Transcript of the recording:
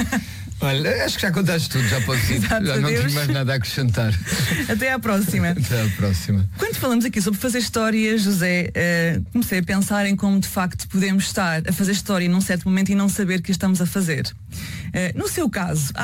Olha, acho que já contaste tudo, já posso ir. Já não tenho mais nada a acrescentar. Até à próxima. Até à próxima. Quando falamos aqui sobre fazer história, José, comecei a pensar em como de facto podemos estar a fazer história num certo momento e não saber que a estamos a fazer. No seu caso,